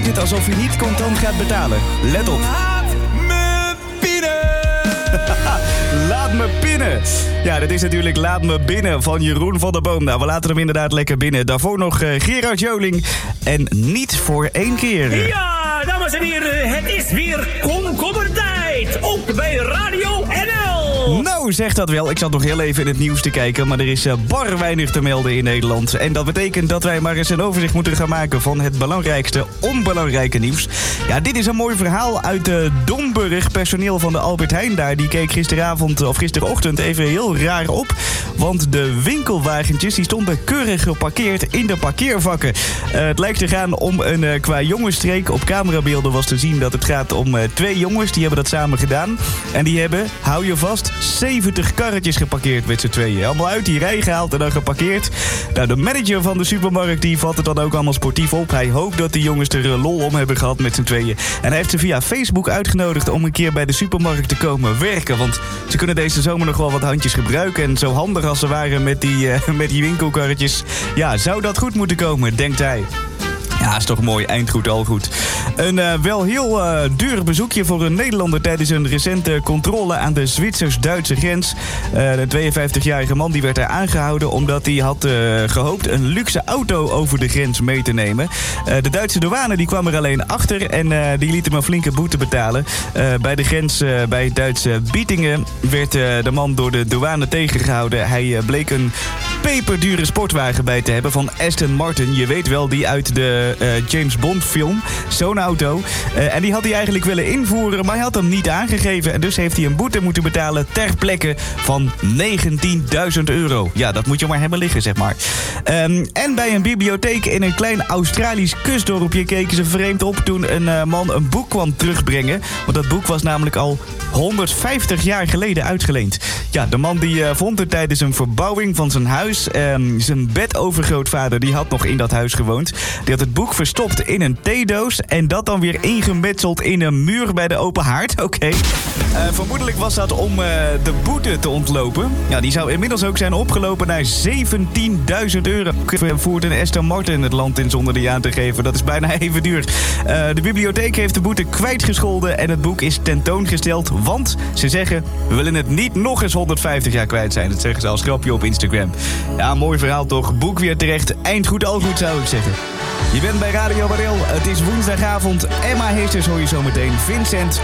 het alsof je niet contant gaat betalen. Let op. Laat me binnen. Laat me binnen. Ja, dat is natuurlijk Laat me binnen van Jeroen van der Boom. Nou, we laten hem inderdaad lekker binnen. Daarvoor nog Gerard Joling. En niet voor één keer. Ja, dames en heren, het is weer komkommertijd. Ook bij Radio NL. Nou, zeg dat wel. Ik zat nog heel even in het nieuws te kijken, maar er is bar weinig te melden in Nederland. En dat betekent dat wij maar eens een overzicht moeten gaan maken van het belangrijkste onbelangrijke nieuws. Ja, dit is een mooi verhaal uit Domburg. Personeel van de Albert Heijn daar, die keek gisterochtend even heel raar op. Want de winkelwagentjes die stonden keurig geparkeerd in de parkeervakken. Het lijkt te gaan om een qua jongensstreek. Op camerabeelden was te zien dat het gaat om 2 jongens. Die hebben dat samen gedaan. En die hebben, hou je vast, 70 karretjes geparkeerd met z'n tweeën. Allemaal uit die rij gehaald en dan geparkeerd. Nou, de manager van de supermarkt die vat het dan ook allemaal sportief op. Hij hoopt dat die jongens er lol om hebben gehad met z'n tweeën. En hij heeft ze via Facebook uitgenodigd om een keer bij de supermarkt te komen werken. Want ze kunnen deze zomer nog wel wat handjes gebruiken. En zo handig als ze waren met die winkelkarretjes. Ja, zou dat goed moeten komen, denkt hij. Ja, is toch mooi. Eind goed, al goed. Een wel heel duur bezoekje voor een Nederlander tijdens een recente controle aan de Zwitsers-Duitse grens. De 52-jarige man die werd daar aangehouden omdat hij had gehoopt een luxe auto over de grens mee te nemen. De Duitse douane die kwam er alleen achter en die liet hem een flinke boete betalen. Bij de grens bij het Duitse Bietingen werd de man door de douane tegengehouden. Hij bleek een peperdure sportwagen bij te hebben van Aston Martin. Je weet wel, die uit de James Bond film. Zo'n auto. En die had hij eigenlijk willen invoeren, maar hij had hem niet aangegeven. En dus heeft hij een boete moeten betalen ter plekke van €19.000. Ja, dat moet je maar hebben liggen, zeg maar. En bij een bibliotheek in een klein Australisch kustdorpje keken ze vreemd op toen een man een boek kwam terugbrengen. Want dat boek was namelijk al 150 jaar geleden uitgeleend. Ja, de man die vond het tijdens een verbouwing van zijn huis. Zijn bedovergrootvader die had nog in dat huis gewoond. Die had het boek verstopt in een theedoos en dat dan weer ingemetseld in een muur bij de open haard. Oké. Vermoedelijk was dat om de boete te ontlopen. Ja, die zou inmiddels ook zijn opgelopen naar €17.000. Voert een Aston Martin het land in zonder die aan te geven. Dat is bijna even duur. De bibliotheek heeft de boete kwijtgescholden en het boek is tentoongesteld. Want ze zeggen, we willen het niet nog eens 150 jaar kwijt zijn. Dat zeggen ze als grapje op Instagram. Ja, mooi verhaal toch. Boek weer terecht. Eind goed, al goed zou ik zeggen. Je bent bij Radio Barel. Het is woensdagavond. Emma Heesters hoor je zo meteen. Vincent